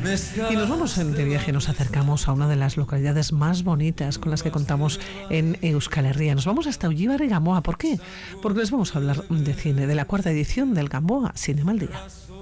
Y nos vamos de viaje, nos acercamos a una de las localidades más bonitas con las que contamos en Euskal Herria. Nos vamos hasta Urdaibai y Gamboa. ¿Por qué? Porque les vamos a hablar de cine, de la 4ª edición del Gamboa Cinema al Día.